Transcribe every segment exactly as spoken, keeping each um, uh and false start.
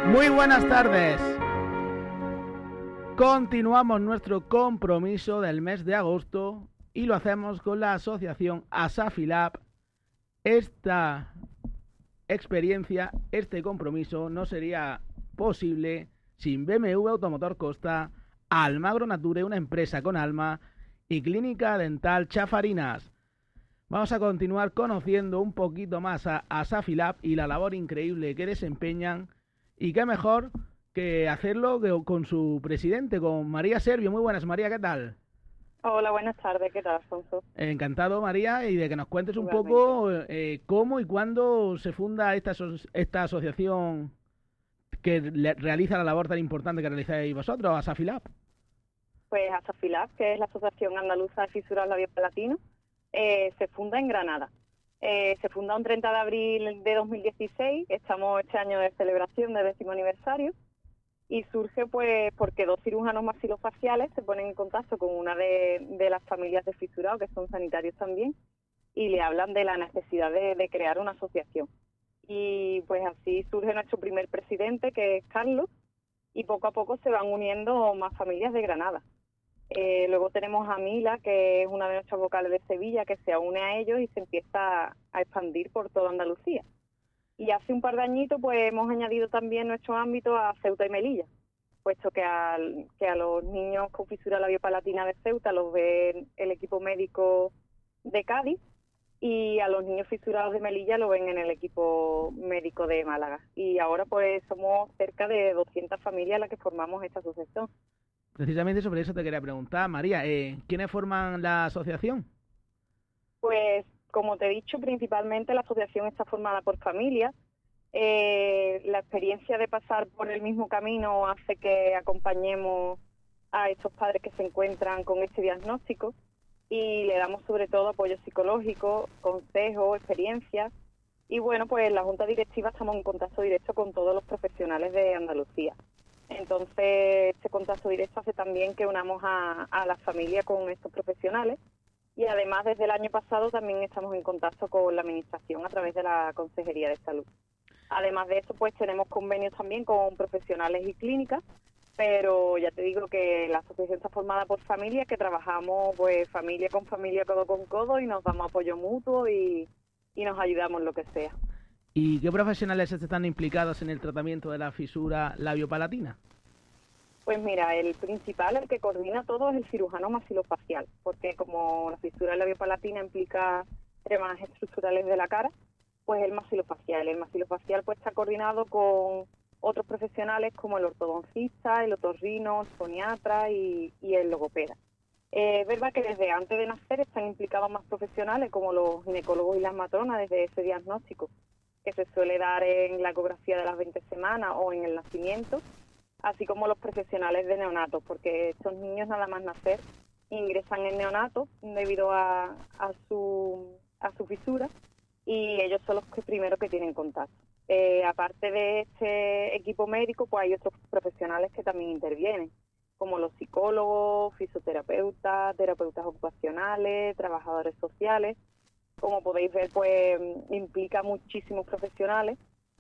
Muy buenas tardes. Continuamos nuestro compromiso del mes de agosto y lo hacemos con la asociación Asafilab. Esta experiencia, este compromiso no sería posible sin B M W Automotor Costa, Almagro Nature, una empresa con alma, y Clínica Dental Chafarinas. Vamos a continuar conociendo un poquito más a Asafilab y la labor increíble que desempeñan, y qué mejor que hacerlo con su presidente, con María Servio. Muy buenas, María, ¿qué tal? Hola, buenas tardes, ¿qué tal, Alfonso? Encantado, María, y de que nos cuentes un Igualmente. poco eh, cómo y cuándo se funda esta, esta asociación que le, realiza la labor tan importante que realizáis vosotros, Asafilab. Pues Asafilab, que es la Asociación Andaluza de Fisuras Labiopalatino, eh, se funda en Granada. Eh, se funda un treinta de abril de dos mil dieciséis, estamos este año de celebración del décimo aniversario, y surge pues porque dos cirujanos maxilofaciales se ponen en contacto con una de, de las familias de fisurados, que son sanitarios también, y le hablan de la necesidad de, de crear una asociación. Y pues así surge nuestro primer presidente, que es Carlos, y poco a poco se van uniendo más familias de Granada. Eh, luego tenemos a Mila, que es una de nuestras vocales de Sevilla, que se une a ellos y se empieza a expandir por toda Andalucía. Y hace un par de añitos pues hemos añadido también nuestro ámbito a Ceuta y Melilla, puesto que, al, que a los niños con fisura labiopalatina de Ceuta los ve el equipo médico de Cádiz, y a los niños fisurados de Melilla lo ven en el equipo médico de Málaga. Y ahora pues somos cerca de doscientas familias las que formamos esta asociación. Precisamente sobre eso te quería preguntar, María, eh, ¿quiénes forman la asociación? Pues, como te he dicho, principalmente la asociación está formada por familias. Eh, la experiencia de pasar por el mismo camino hace que acompañemos a estos padres que se encuentran con este diagnóstico y le damos sobre todo apoyo psicológico, consejos, experiencias. Y bueno, pues en la Junta Directiva estamos en contacto directo con todos los profesionales de Andalucía. Entonces, este contacto directo hace también que unamos a, a la familia con estos profesionales. Y además, desde el año pasado también estamos en contacto con la Administración a través de la Consejería de Salud. Además de eso, pues tenemos convenios también con profesionales y clínicas, pero ya te digo que la asociación está formada por familias que trabajamos pues familia con familia, codo con codo, y nos damos apoyo mutuo y, y nos ayudamos en lo que sea. ¿Y qué profesionales están implicados en el tratamiento de la fisura labiopalatina? Pues mira, el principal, el que coordina todo, es el cirujano maxilofacial, porque como la fisura labiopalatina implica temas estructurales de la cara, pues el maxilofacial. El maxilofacial pues está coordinado con otros profesionales como el ortodoncista, el otorrino, el foniatra y, y el logopeda. Eh, es verdad que desde antes de nacer están implicados más profesionales como los ginecólogos y las matronas desde ese diagnóstico, que se suele dar en la ecografía de las veinte semanas o en el nacimiento, así como los profesionales de neonatos, porque estos niños nada más nacer ingresan en neonatos debido a, a, su, a su fisura, y ellos son los que primero que tienen contacto. Eh, aparte de este equipo médico, pues hay otros profesionales que también intervienen, como los psicólogos, fisioterapeutas, terapeutas ocupacionales, trabajadores sociales. Como podéis ver, pues implica muchísimos profesionales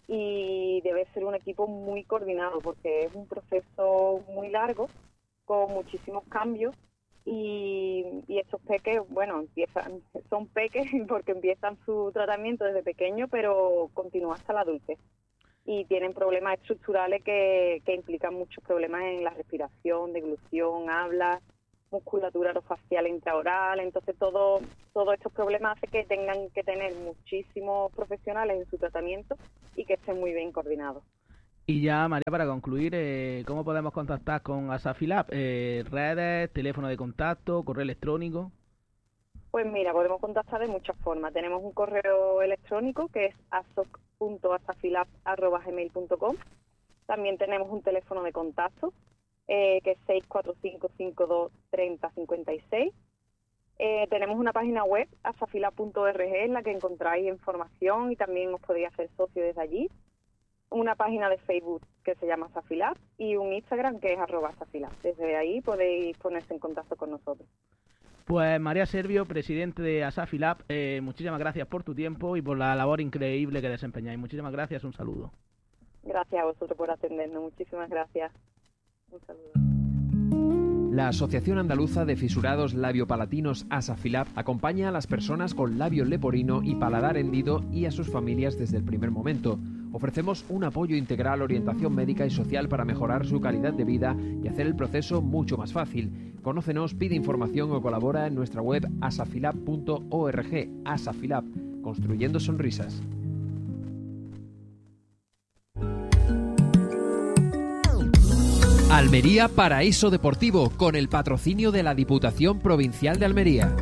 y debe ser un equipo muy coordinado porque es un proceso muy largo con muchísimos cambios y, y estos peques, bueno, empiezan, son peques porque empiezan su tratamiento desde pequeño, pero continúa hasta la adultez y tienen problemas estructurales que, que implican muchos problemas en la respiración, deglución, habla, musculatura orofacial intraoral. Entonces todo todos estos problemas hacen que tengan que tener muchísimos profesionales en su tratamiento y que estén muy bien coordinados. Y ya, María, para concluir, eh, ¿cómo podemos contactar con Asafilab? Eh, ¿Redes, teléfono de contacto, correo electrónico? Pues mira, podemos contactar de muchas formas. Tenemos un correo electrónico que es asoc punto asafilab arroba gmail punto com. También tenemos un teléfono de contacto eh, que es seis cuatro cinco, cinco dos, tres cero cinco seis. Eh, tenemos una página web, asafilab punto org, en la que encontráis información y también os podéis hacer socio desde allí. Una página de Facebook que se llama Asafilab y un Instagram que es arroba asafilab. Desde ahí podéis ponerse en contacto con nosotros. Pues María Servio, presidente de Asafilab, eh, muchísimas gracias por tu tiempo y por la labor increíble que desempeñáis. Muchísimas gracias, un saludo. Gracias a vosotros por atendernos, muchísimas gracias. Un saludo. La Asociación Andaluza de Fisurados Labiopalatinos ASAFILAP acompaña a las personas con labio leporino y paladar hendido y a sus familias desde el primer momento. Ofrecemos un apoyo integral, orientación médica y social para mejorar su calidad de vida y hacer el proceso mucho más fácil. Conócenos, pide información o colabora en nuestra web asafilap punto org. ASAFILAP, construyendo sonrisas. Almería Paraíso Deportivo, con el patrocinio de la Diputación Provincial de Almería.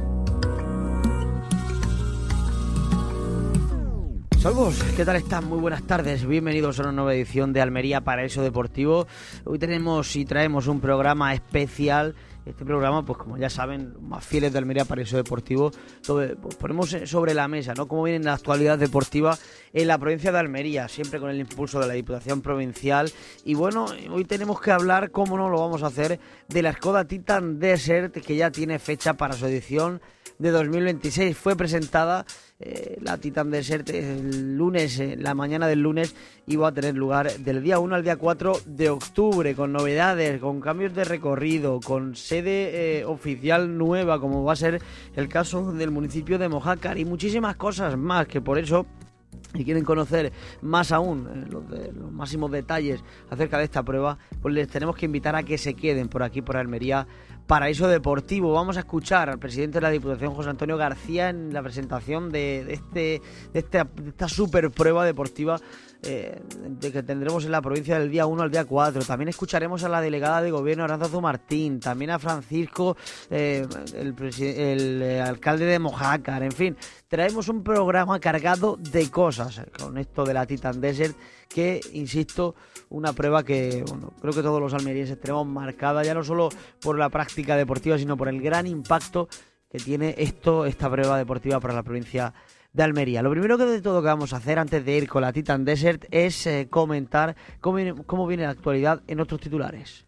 Saludos, ¿qué tal están? Muy buenas tardes, bienvenidos a una nueva edición de Almería Paraíso Deportivo. Hoy tenemos y traemos un programa especial. Este programa, pues como ya saben, los más fieles de Almería Paraíso Deportivo, pues ponemos sobre la mesa, ¿no?, cómo viene la actualidad deportiva en la provincia de Almería, siempre con el impulso de la Diputación Provincial. Y bueno, hoy tenemos que hablar, cómo no lo vamos a hacer, de la Skoda Titan Desert, que ya tiene fecha para su edición de dos mil veintiséis. Fue presentada eh, la Titan Desert el lunes, eh, la mañana del lunes, iba a tener lugar del día uno al día cuatro de octubre, con novedades, con cambios de recorrido, con sede eh, oficial nueva, como va a ser el caso del municipio de Mojácar, y muchísimas cosas más, que por eso, si quieren conocer más aún eh, los, de, los máximos detalles acerca de esta prueba, pues les tenemos que invitar a que se queden por aquí, por Almería Paraíso Deportivo. Vamos a escuchar al presidente de la Diputación, José Antonio García, en la presentación de, de, este, de, este, de esta super prueba deportiva eh, de que tendremos en la provincia del día uno al día cuatro. También escucharemos a la delegada de gobierno, Aránzazu Martín, también a Francisco, eh, el, el eh, alcalde de Mojácar. En fin, traemos un programa cargado de cosas con esto de la Titan Desert, que, insisto, una prueba que, bueno, creo que todos los almerienses tenemos marcada, ya no solo por la práctica deportiva, sino por el gran impacto que tiene esto, esta prueba deportiva para la provincia de Almería. Lo primero que de todo que vamos a hacer antes de ir con la Titan Desert es eh, comentar cómo viene, cómo viene la actualidad en otros titulares.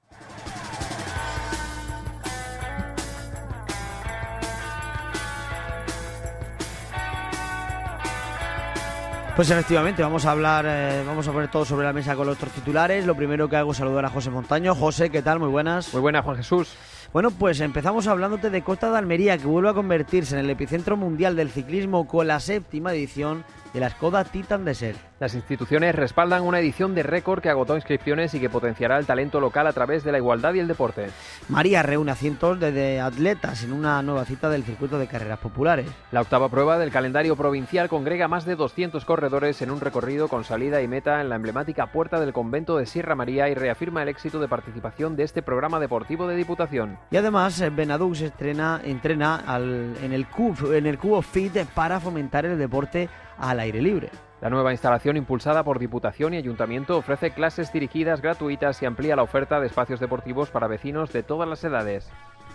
Pues efectivamente, vamos a hablar, eh, vamos a poner todo sobre la mesa con los otros titulares. Lo primero que hago es saludar a José Montaño. José, ¿qué tal? Muy buenas. Muy buenas, Juan Jesús. Bueno, pues empezamos hablándote de Costa de Almería, que vuelve a convertirse en el epicentro mundial del ciclismo con la séptima edición de la Skoda Titan Desert. Las instituciones respaldan una edición de récord que agotó inscripciones y que potenciará el talento local a través de la igualdad y el deporte. María reúne a cientos de atletas en una nueva cita del circuito de carreras populares. La octava prueba del calendario provincial congrega más de doscientos corredores en un recorrido con salida y meta en la emblemática puerta del convento de Sierra María y reafirma el éxito de participación de este programa deportivo de Diputación. Y además, Benadux estrena, entrena al, en, el Cub, en el Cubo Fit para fomentar el deporte al aire libre. La nueva instalación, impulsada por Diputación y Ayuntamiento, ofrece clases dirigidas gratuitas y amplía la oferta de espacios deportivos para vecinos de todas las edades.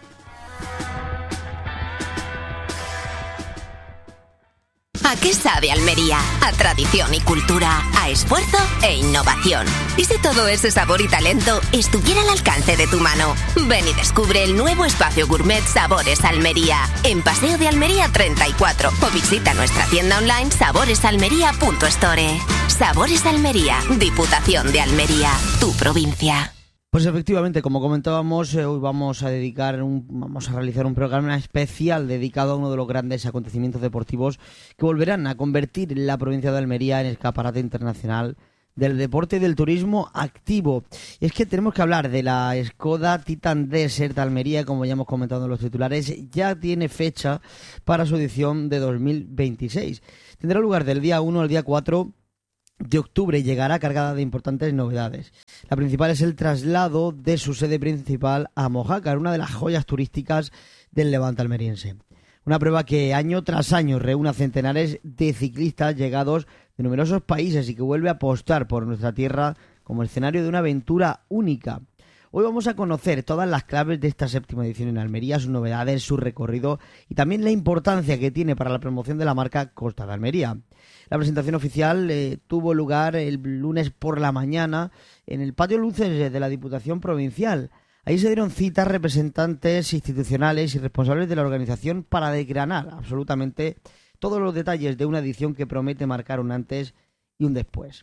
¿A qué sabe Almería? A tradición y cultura, a esfuerzo e innovación. ¿Y si todo ese sabor y talento estuviera al alcance de tu mano? Ven y descubre el nuevo espacio gourmet Sabores Almería, en Paseo de Almería treinta y cuatro, o visita nuestra tienda online sabores almería punto store. Sabores Almería, Diputación de Almería, tu provincia. Pues efectivamente, como comentábamos, eh, hoy vamos a dedicar un, vamos a realizar un programa especial dedicado a uno de los grandes acontecimientos deportivos que volverán a convertir la provincia de Almería en escaparate internacional del deporte y del turismo activo. Y es que tenemos que hablar de la Skoda Titan Desert de Almería, como ya hemos comentado en los titulares. Ya tiene fecha para su edición de dos mil veintiséis. Tendrá lugar del día uno al día cuatro de octubre y llegará cargada de importantes novedades. La principal es el traslado de su sede principal a Mojácar, una de las joyas turísticas del levante almeriense. Una prueba que año tras año reúne a centenares de ciclistas llegados de numerosos países y que vuelve a apostar por nuestra tierra como escenario de una aventura única. Hoy vamos a conocer todas las claves de esta séptima edición en Almería, sus novedades, su recorrido y también la importancia que tiene para la promoción de la marca Costa de Almería. La presentación oficial eh, tuvo lugar el lunes por la mañana en el patio Luces de la Diputación Provincial. Ahí se dieron citas representantes institucionales y responsables de la organización para desgranar absolutamente todos los detalles de una edición que promete marcar un antes y un después.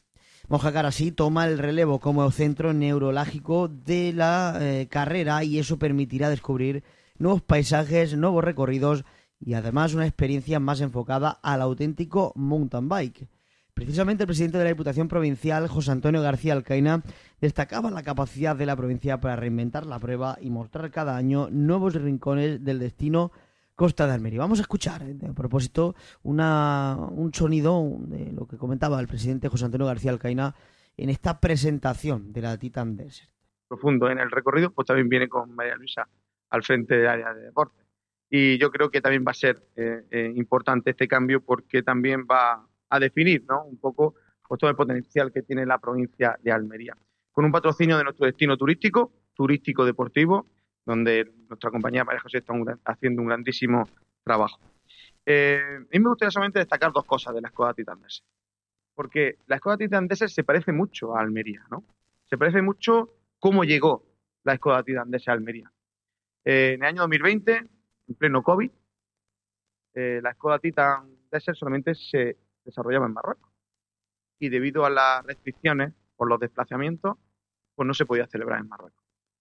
Mojácar así toma el relevo como centro neurálgico de la eh, carrera y eso permitirá descubrir nuevos paisajes, nuevos recorridos y además una experiencia más enfocada al auténtico mountain bike. Precisamente el presidente de la Diputación Provincial, José Antonio García Alcaina, destacaba la capacidad de la provincia para reinventar la prueba y mostrar cada año nuevos rincones del destino Costa de Almería. Vamos a escuchar, a propósito, una, un sonido de lo que comentaba el presidente José Antonio García Alcaina en esta presentación de la Titan Desert. Profundo en el recorrido, pues también viene con María Luisa al frente del área de deporte. Y yo creo que también va a ser eh, eh, importante este cambio porque también va a definir, ¿no?, un poco pues, todo el potencial que tiene la provincia de Almería. Con un patrocinio de nuestro destino turístico, turístico deportivo, donde nuestra compañía María José está un, haciendo un grandísimo trabajo. Eh, a mí me gustaría solamente destacar dos cosas de la Skoda Titan Desert, porque la Skoda Titan Desert se parece mucho a Almería, ¿no? Se parece mucho cómo llegó la Skoda Titan Desert a Almería. Eh, en el año dos mil veinte, en pleno COVID, eh, la Skoda Titan Desert solamente se desarrollaba en Marruecos y debido a las restricciones por los desplazamientos, pues no se podía celebrar en Marruecos.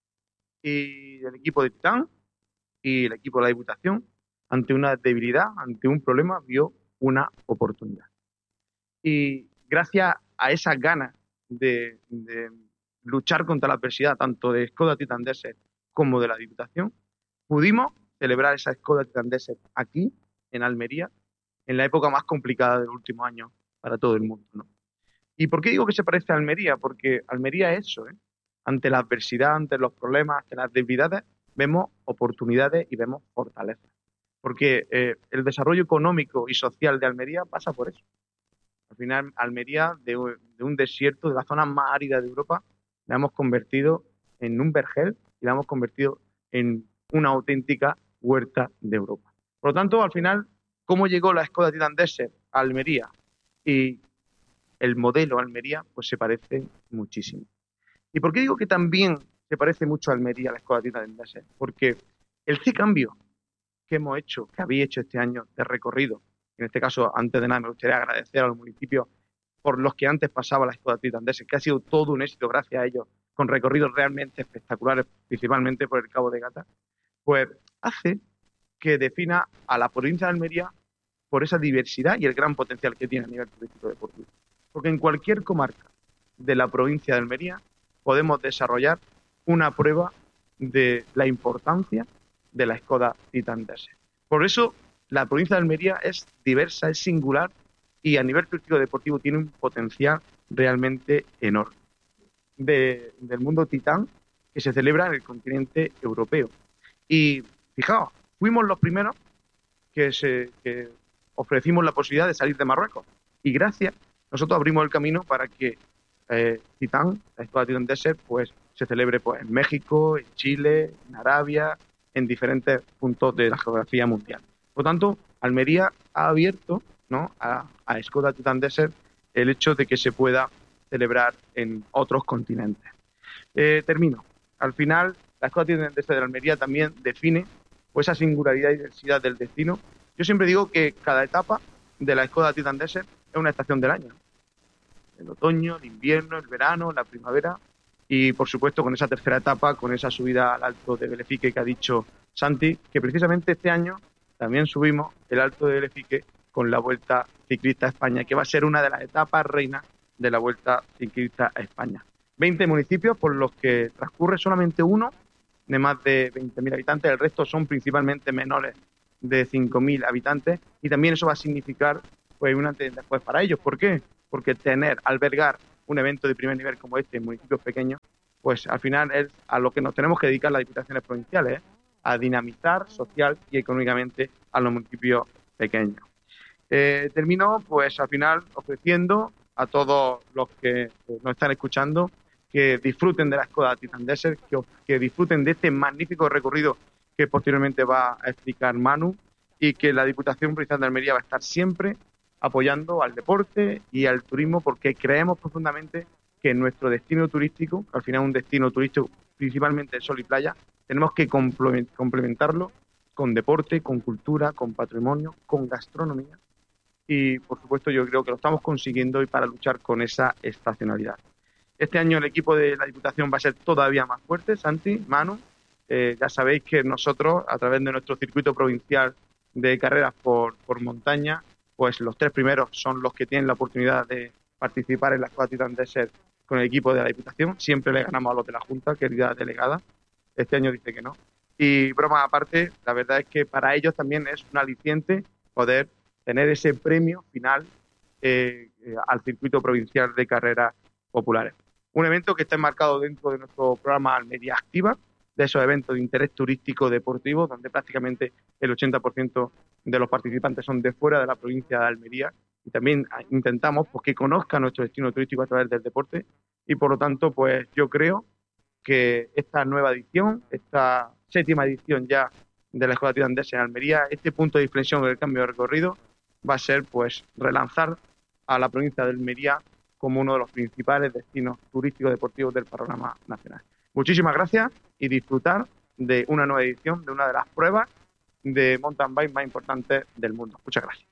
Y el equipo de Titan y el equipo de la Diputación, ante una debilidad, ante un problema, vio una oportunidad. Y gracias a esas ganas de, de luchar contra la adversidad, tanto de Skoda Titan Desert como de la Diputación, pudimos celebrar esa Skoda Titan Desert aquí, en Almería, en la época más complicada de los últimos años para todo el mundo, ¿no? ¿Y por qué digo que se parece a Almería? Porque Almería es eso, ¿eh? Ante la adversidad, ante los problemas, ante las debilidades, vemos oportunidades y vemos fortalezas. Porque eh, el desarrollo económico y social de Almería pasa por eso. Al final, Almería, de, de un desierto, de la zona más árida de Europa, la hemos convertido en un vergel y la hemos convertido en una auténtica huerta de Europa. Por lo tanto, al final, ¿cómo llegó la Skoda Titan Desert a Almería? Y el modelo Almería, pues se parece muchísimo. ¿Y por qué digo que también se parece mucho a Almería, la Skoda Titan Desert? Porque el cambio que hemos hecho, que habéis hecho este año de recorrido, en este caso, antes de nada, me gustaría agradecer a los municipios por los que antes pasaba la Skoda Titan Desert, que ha sido todo un éxito gracias a ellos, con recorridos realmente espectaculares, principalmente por el Cabo de Gata, pues hace que defina a la provincia de Almería por esa diversidad y el gran potencial que tiene a nivel turístico deportivo. Porque en cualquier comarca de la provincia de Almería podemos desarrollar una prueba de la importancia de la Skoda Titan Desert. Por eso, la provincia de Almería es diversa, es singular y a nivel turístico deportivo tiene un potencial realmente enorme. De, del mundo Titán que se celebra en el continente europeo. Y fijaos, fuimos los primeros que, se, que ofrecimos la posibilidad de salir de Marruecos. Y gracias, nosotros abrimos el camino para que eh, Titán, la Skoda Titan Desert, pues se celebre pues, en México, en Chile, en Arabia, en diferentes puntos de la geografía mundial. Por lo tanto, Almería ha abierto, ¿no?, a, a Skoda Titan Desert el hecho de que se pueda celebrar en otros continentes. Eh, termino. Al final, la Skoda Titan Desert de Almería también define pues, esa singularidad y diversidad del destino. Yo siempre digo que cada etapa de la Skoda Titan Desert es una estación del año. El otoño, el invierno, el verano, la primavera y, por supuesto, con esa tercera etapa, con esa subida al Alto de Belefique que ha dicho Santi, que precisamente este año también subimos el Alto de Belefique con la Vuelta Ciclista a España, que va a ser una de las etapas reinas de la Vuelta Ciclista a España. veinte municipios por los que transcurre solamente uno de más de veinte mil habitantes, el resto son principalmente menores de cinco mil habitantes y también eso va a significar pues un antes y después para ellos. ¿Por qué? Porque tener, albergar un evento de primer nivel como este en municipios pequeños, pues al final es a lo que nos tenemos que dedicar las diputaciones provinciales, ¿eh? A dinamizar social y económicamente a los municipios pequeños. Eh, termino pues al final ofreciendo a todos los que nos están escuchando que disfruten de la Skoda Titan Desert, que, que disfruten de este magnífico recorrido que posteriormente va a explicar Manu y que la Diputación Provincial de Almería va a estar siempre apoyando al deporte y al turismo porque creemos profundamente que en nuestro destino turístico, al final un destino turístico principalmente de sol y playa, tenemos que complementarlo con deporte, con cultura, con patrimonio, con gastronomía y, por supuesto, yo creo que lo estamos consiguiendo y para luchar con esa estacionalidad. Este año el equipo de la Diputación va a ser todavía más fuerte, Santi, Manu. Eh, ya sabéis que nosotros, a través de nuestro circuito provincial de carreras por, por montaña, pues los tres primeros son los que tienen la oportunidad de participar en la Escuela Titan Desert con el equipo de la Diputación. Siempre le ganamos a los de la Junta, querida delegada. Este año dice que no. Y broma aparte, la verdad es que para ellos también es un aliciente poder tener ese premio final eh, eh, al circuito provincial de carreras populares. Un evento que está enmarcado dentro de nuestro programa Almería Activa, de esos eventos de interés turístico deportivo, donde prácticamente el ochenta por ciento de los participantes son de fuera de la provincia de Almería, y también intentamos pues, que conozcan nuestro destino turístico a través del deporte, y por lo tanto pues yo creo que esta nueva edición, esta séptima edición ya de la Escuela Titan Desert en Almería, este punto de inflexión del cambio de recorrido va a ser pues relanzar a la provincia de Almería como uno de los principales destinos turísticos deportivos del panorama nacional. Muchísimas gracias y disfrutar de una nueva edición de una de las pruebas de mountain bike más importantes del mundo. Muchas gracias.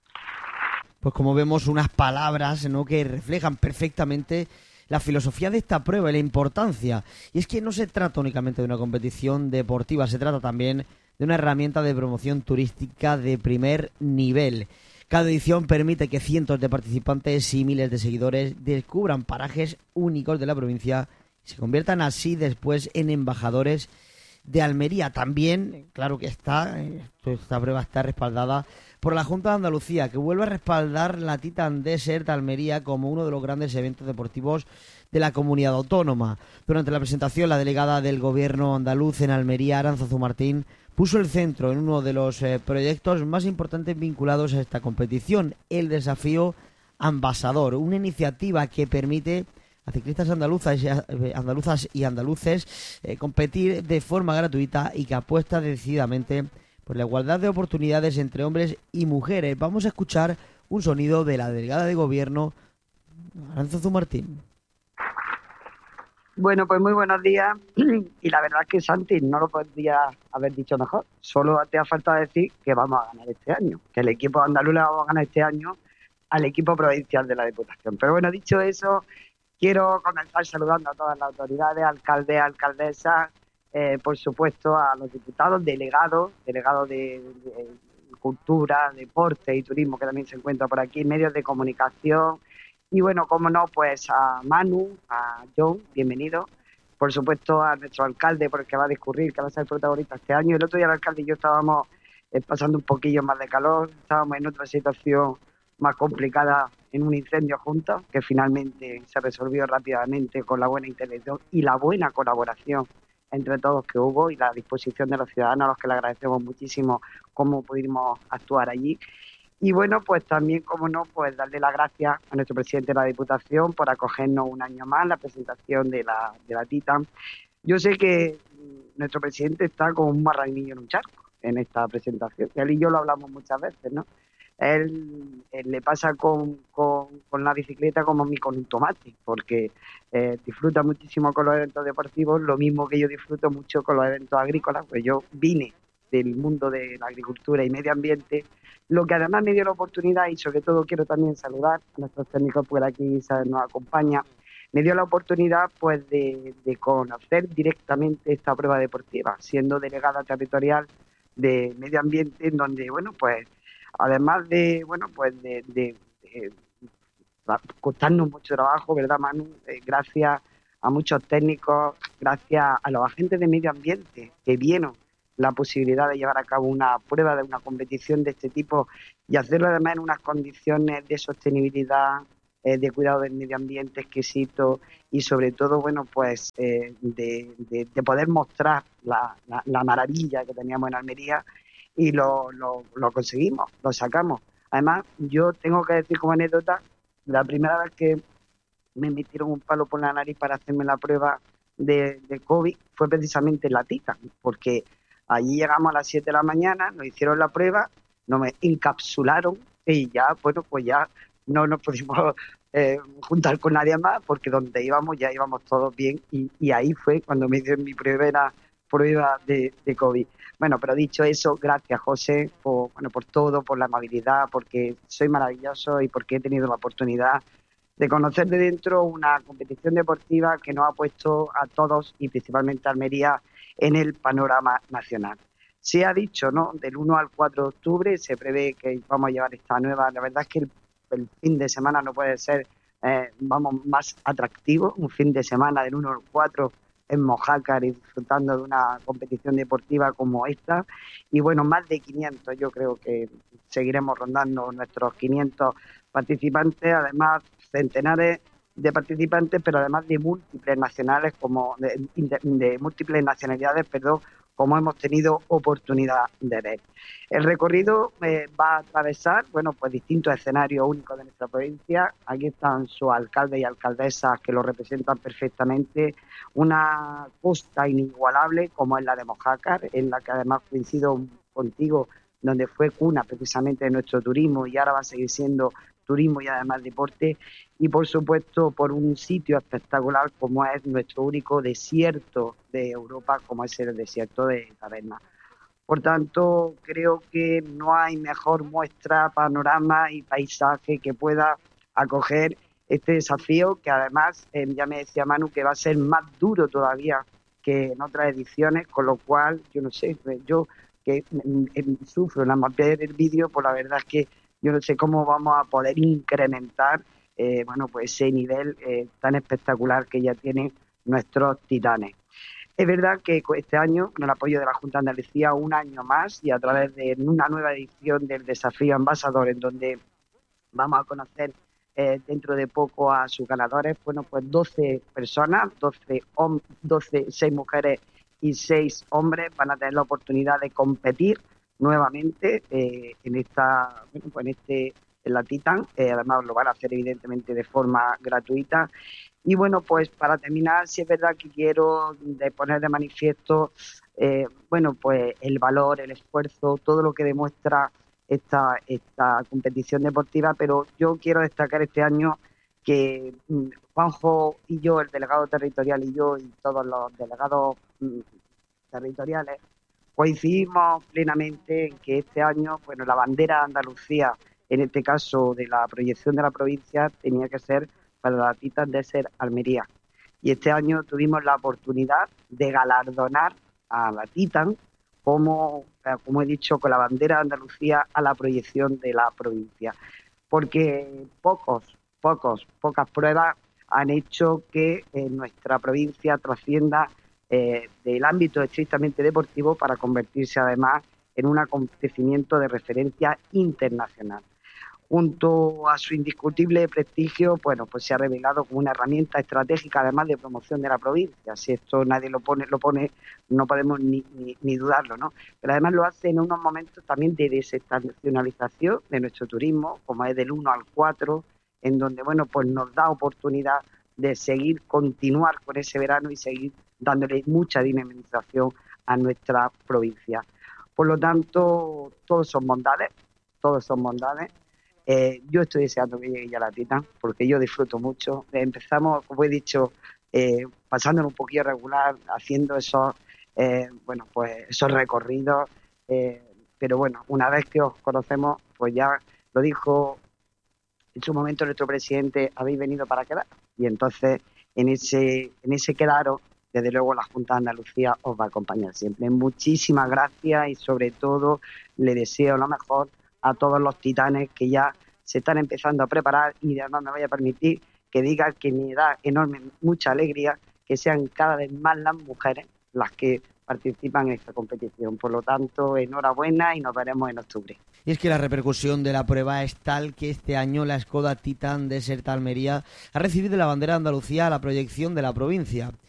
Pues como vemos, unas palabras, ¿no?, que reflejan perfectamente la filosofía de esta prueba y la importancia. Y es que no se trata únicamente de una competición deportiva, se trata también de una herramienta de promoción turística de primer nivel. Cada edición permite que cientos de participantes y miles de seguidores descubran parajes únicos de la provincia y se conviertan así después en embajadores de Almería. También, claro que está, esta prueba está respaldada por la Junta de Andalucía, que vuelve a respaldar la Titan Desert Almería como uno de los grandes eventos deportivos de la comunidad autónoma. Durante la presentación, la delegada del Gobierno andaluz en Almería, Arantzazu Martín, puso el centro en uno de los eh, proyectos más importantes vinculados a esta competición, el Desafío Ambasador, una iniciativa que permite a ciclistas andaluzas y, eh, andaluzas y andaluces eh, competir de forma gratuita y que apuesta decididamente por la igualdad de oportunidades entre hombres y mujeres. Vamos a escuchar un sonido de la delegada de Gobierno, Arantzazu Martín. Bueno, pues muy buenos días. Y la verdad es que, Santi, no lo podría haber dicho mejor. Solo te ha faltado decir que vamos a ganar este año, que el equipo andaluz le vamos a ganar este año al equipo provincial de la Diputación. Pero bueno, dicho eso, quiero comenzar saludando a todas las autoridades, alcaldes, alcaldesas, eh, por supuesto a los diputados, delegados, delegados de, de Cultura, Deporte y Turismo, que también se encuentra por aquí, medios de comunicación. Y bueno, como no, pues a Manu, a John, bienvenido. Por supuesto a nuestro alcalde, por el que va a discurrir, que va a ser el protagonista este año. El otro día el alcalde y yo estábamos eh, pasando un poquillo más de calor, estábamos en otra situación más complicada en un incendio juntos, que finalmente se resolvió rápidamente con la buena intervención y la buena colaboración entre todos que hubo y la disposición de los ciudadanos, a los que le agradecemos muchísimo cómo pudimos actuar allí. Y bueno, pues también, como no, pues darle las gracias a nuestro presidente de la Diputación por acogernos un año más la presentación de la, de la Titan. Yo sé que nuestro presidente está como un marranillo en un charco en esta presentación. Él y yo lo hablamos muchas veces, ¿no? Él, él le pasa con, con, con la bicicleta como a mí con un tomate, porque eh, disfruta muchísimo con los eventos deportivos, lo mismo que yo disfruto mucho con los eventos agrícolas, pues yo vine del mundo de la agricultura y medio ambiente, lo que además me dio la oportunidad, y sobre todo quiero también saludar a nuestros técnicos por aquí, Isabel nos acompaña, me dio la oportunidad pues de, de conocer directamente esta prueba deportiva, siendo delegada territorial de medio ambiente, en donde, bueno, pues además de, bueno, pues de, de, de costarnos mucho trabajo, ¿verdad, Manu? Eh, gracias a muchos técnicos, gracias a los agentes de medio ambiente que vieron la posibilidad de llevar a cabo una prueba de una competición de este tipo y hacerlo además en unas condiciones de sostenibilidad, eh, de cuidado del medio ambiente exquisito y sobre todo, bueno, pues eh, de, de, de poder mostrar la, la, la maravilla que teníamos en Almería. Y lo, lo, lo conseguimos, lo sacamos. Además, yo tengo que decir como anécdota, la primera vez que me metieron un palo por la nariz para hacerme la prueba de, de COVID fue precisamente en la Titan, porque allí llegamos a las siete de la mañana, nos hicieron la prueba, nos me encapsularon y ya, bueno, pues ya no nos pudimos eh, juntar con nadie más, porque donde íbamos ya íbamos todos bien y, y ahí fue cuando me hicieron mi primera prueba de, de COVID. Bueno, pero dicho eso, gracias José por, bueno, por todo, por la amabilidad, porque soy maravilloso y porque he tenido la oportunidad de conocer de dentro una competición deportiva que nos ha puesto a todos y principalmente a Almería en el panorama nacional. Se ha dicho, ¿no? Del uno al cuatro de octubre se prevé que vamos a llevar esta nueva. La verdad es que el, el fin de semana no puede ser, eh, vamos, más atractivo. Un fin de semana del uno al cuatro en Mojácar y disfrutando de una competición deportiva como esta. Y bueno, más de quinientos, yo creo que seguiremos rondando nuestros quinientos participantes, además centenares de participantes, pero además de múltiples nacionales, como de, de, de múltiples nacionalidades, perdón, como hemos tenido oportunidad de ver. El recorrido eh, va a atravesar, bueno, pues distintos escenarios únicos de nuestra provincia. Aquí están sus alcaldes y alcaldesas que lo representan perfectamente. Una costa inigualable como es la de Mojácar, en la que además coincido contigo, donde fue cuna precisamente de nuestro turismo y ahora va a seguir siendo turismo y además deporte, y por supuesto por un sitio espectacular como es nuestro único desierto de Europa, como es el desierto de Taberna. Por tanto, creo que no hay mejor muestra, panorama y paisaje que pueda acoger este desafío, que además, eh, ya me decía Manu, que va a ser más duro todavía que en otras ediciones, con lo cual, yo no sé, yo que eh, eh, sufro nada más ver el vídeo, pues la verdad es que yo no sé cómo vamos a poder incrementar eh, bueno, pues ese nivel eh, tan espectacular que ya tienen nuestros titanes. Es verdad que este año, con el apoyo de la Junta de Andalucía, un año más y a través de una nueva edición del Desafío Ambasador, en donde vamos a conocer eh, dentro de poco a sus ganadores, bueno, pues doce personas, doce, doce, seis mujeres y seis hombres van a tener la oportunidad de competir nuevamente eh, en esta bueno, pues en este en la Titan, eh, además lo van a hacer evidentemente de forma gratuita. Y bueno, pues para terminar, sí es verdad que quiero de poner de manifiesto eh, bueno, pues el valor, el esfuerzo, todo lo que demuestra esta esta competición deportiva, pero yo quiero destacar este año que mm, Juanjo y yo, el delegado territorial y yo y todos los delegados mm, territoriales coincidimos plenamente en que este año, bueno, la bandera de Andalucía, en este caso de la proyección de la provincia, tenía que ser para la Titan de ser Almería. Y este año tuvimos la oportunidad de galardonar a la Titan, como, como he dicho, con la bandera de Andalucía a la proyección de la provincia. Porque pocos, pocos, pocas pruebas han hecho que eh, nuestra provincia trascienda Eh, del ámbito estrictamente deportivo para convertirse además en un acontecimiento de referencia internacional. Junto a su indiscutible prestigio, bueno, pues se ha revelado como una herramienta estratégica además de promoción de la provincia. Si esto nadie lo pone, lo pone, no podemos ni, ni, ni dudarlo, ¿no? Pero además lo hace en unos momentos también de desestacionalización de nuestro turismo, como es del uno al cuatro, en donde, bueno, pues nos da oportunidad de seguir, continuar con ese verano y seguir dándole mucha dinamización a nuestra provincia. Por lo tanto, todos son bondades, todos son bondades. Eh, yo estoy deseando que llegue ya la Titan, porque yo disfruto mucho. Empezamos, como he dicho, eh, pasándonos un poquillo regular, haciendo esos, eh, bueno, pues esos recorridos. Eh, pero bueno, una vez que os conocemos, pues ya lo dijo en su momento nuestro presidente, habéis venido para quedar. Y entonces, en ese, en ese quedaros, desde luego la Junta de Andalucía os va a acompañar siempre. Muchísimas gracias y sobre todo le deseo lo mejor a todos los titanes que ya se están empezando a preparar, y además me vaya a permitir que diga que me da enorme, mucha alegría que sean cada vez más las mujeres las que participan en esta competición. Por lo tanto, enhorabuena y nos veremos en octubre. Y es que la repercusión de la prueba es tal que este año la Skoda Titan Desert Almería ha recibido la bandera de Andalucía a la proyección de la provincia.